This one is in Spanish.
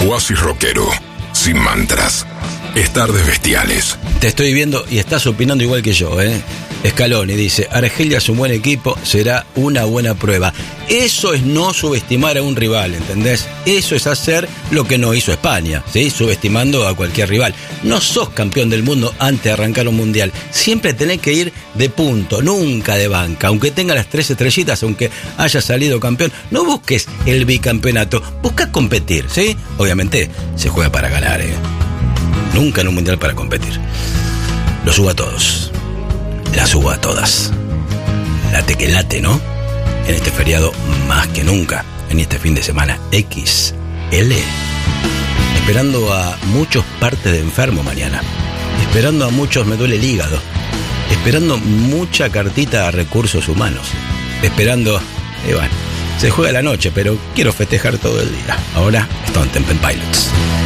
Oasis rockero, sin mantras. Es Tardes Bestiales. Te estoy viendo y estás opinando igual que yo, ¿eh? Scaloni dice, Argelia es un buen equipo, será una buena prueba. Eso es no subestimar a un rival, ¿entendés? Eso es hacer lo que no hizo España, ¿sí? Subestimando a cualquier rival. No sos campeón del mundo antes de arrancar un mundial. Siempre tenés que ir de punto, nunca de banca. Aunque tenga las 3 estrellitas, aunque haya salido campeón, no busques el bicampeonato, busca competir, ¿sí? Obviamente se juega para ganar, ¿eh? Nunca en un mundial para competir. Los subo a todos. Las subo a todas. Late que late, ¿no? En este feriado más que nunca. En este fin de semana XL. Esperando a muchos partes de enfermo mañana. Esperando a muchos me duele el hígado. Esperando mucha cartita a recursos humanos. Esperando... bueno, se juega la noche, pero quiero festejar todo el día. Ahora, Stone Temple Pilots.